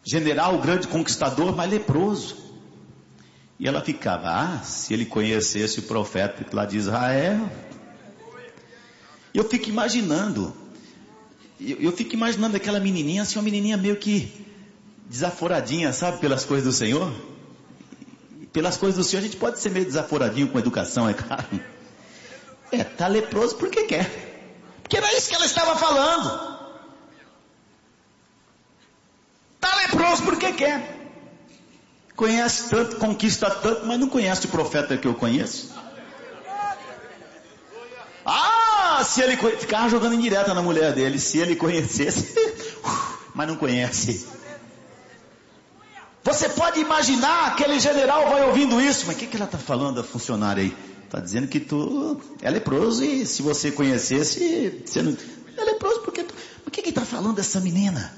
general, grande conquistador, mas leproso. E ela ficava, se ele conhecesse o profeta lá de Israel. Eu fico imaginando aquela menininha, assim, uma menininha meio que desaforadinha, sabe, pelas coisas do Senhor. Pelas coisas do Senhor a gente pode ser meio desaforadinho com educação, é claro. Tá leproso porque quer. Porque era isso que ela estava falando. Tá leproso porque quer. Conhece tanto, conquista tanto, mas não conhece o profeta que eu conheço. Se ele ficava jogando indireta na mulher dele, se ele conhecesse, mas não conhece. Você pode imaginar, aquele general vai ouvindo isso, mas o que ela está falando da funcionária aí? Está dizendo que tu é leproso e se você conhecesse, você não é leproso porque tu... O que está falando dessa menina?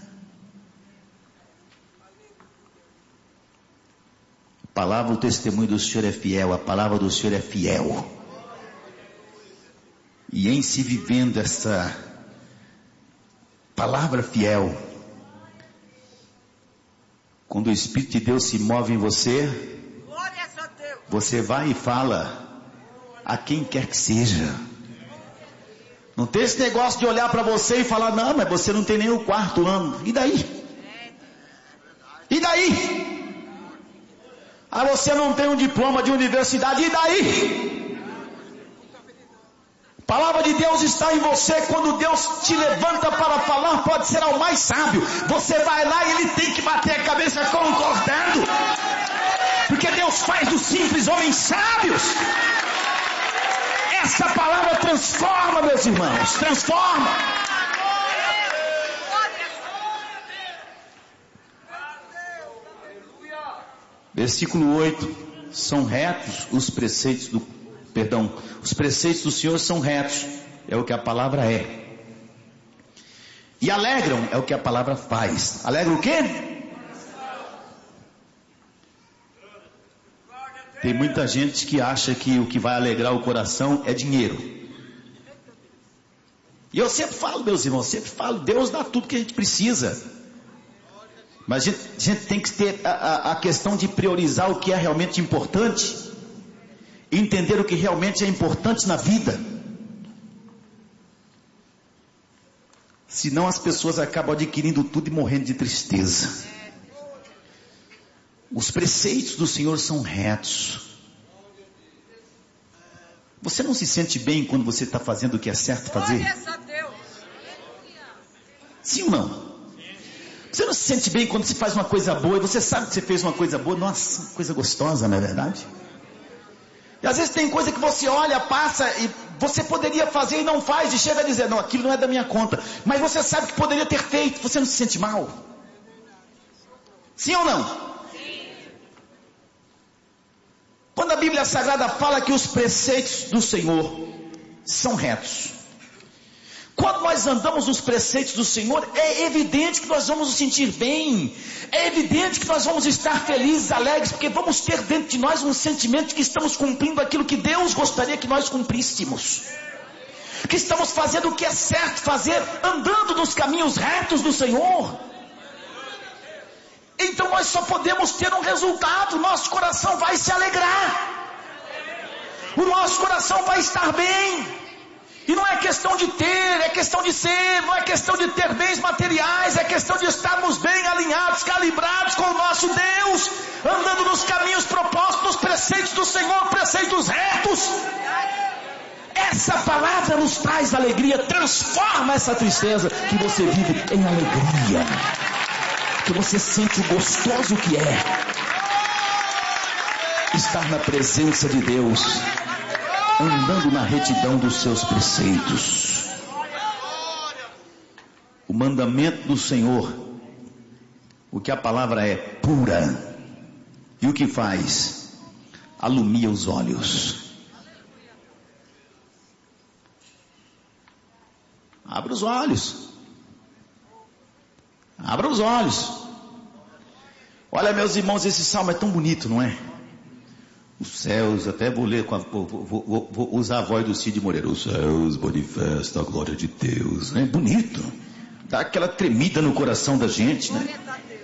A palavra, o testemunho do Senhor é fiel, a palavra do Senhor é fiel. E em se vivendo essa palavra fiel, quando o Espírito de Deus se move em você, você vai e fala a quem quer que seja. Não tem esse negócio de olhar para você e falar, não, mas você não tem nem o 4º ano. E daí? E daí? Você não tem um diploma de universidade. E daí? A palavra de Deus está em você. Quando Deus te levanta para falar, pode ser ao mais sábio. Você vai lá e ele tem que bater a cabeça concordando. Porque Deus faz dos simples homens sábios. Essa palavra transforma, meus irmãos. Transforma. Versículo 8. São retos os preceitos os preceitos do Senhor são retos, é o que a palavra é. E alegram, é o que a palavra faz. Alegra o quê? Tem muita gente que acha que o que vai alegrar o coração é dinheiro. E eu sempre falo, meus irmãos, Deus dá tudo que a gente precisa. Mas a gente tem que ter a questão de priorizar o que é realmente importante. Entender o que realmente é importante na vida. Senão as pessoas acabam adquirindo tudo e morrendo de tristeza. Os preceitos do Senhor são retos. Você não se sente bem quando você está fazendo o que é certo fazer? Sim ou não? Você não se sente bem quando se faz uma coisa boa e você sabe que você fez uma coisa boa? Nossa, coisa gostosa, não é verdade? E às vezes tem coisa que você olha, passa e você poderia fazer e não faz e chega a dizer, não, aquilo não é da minha conta. Mas você sabe que poderia ter feito, você não se sente mal? Sim ou não? Sim. Quando a Bíblia Sagrada fala que os preceitos do Senhor são retos. Quando nós andamos nos preceitos do Senhor, é evidente que nós vamos nos sentir bem. É evidente que nós vamos estar felizes, alegres, porque vamos ter dentro de nós um sentimento de que estamos cumprindo aquilo que Deus gostaria que nós cumpríssemos. Que estamos fazendo o que é certo fazer, andando nos caminhos retos do Senhor. Então nós só podemos ter um resultado, nosso coração vai se alegrar. O nosso coração vai estar bem. E não é questão de ter, é questão de ser, não é questão de ter bens materiais, é questão de estarmos bem alinhados, calibrados com o nosso Deus, andando nos caminhos propostos, nos preceitos do Senhor, preceitos retos. Essa palavra nos traz alegria, transforma essa tristeza que você vive em alegria, que você sente o gostoso que é estar na presença de Deus, andando na retidão dos seus preceitos. O mandamento do Senhor, o que a palavra é pura, e o que faz? Alumia os olhos. Abra os olhos. Abra os olhos. Olha, meus irmãos, esse salmo é tão bonito, não é? Os céus, até vou ler, vou usar a voz do Cid Moreira. Os céus manifestam a glória de Deus. É bonito. Dá aquela tremida no coração da gente, né?